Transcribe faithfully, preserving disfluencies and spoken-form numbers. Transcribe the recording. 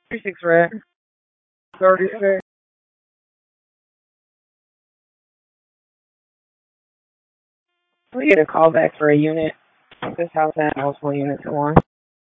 thirty-six red. thirty-six. We get a call back for a unit. This house had multiple units at once.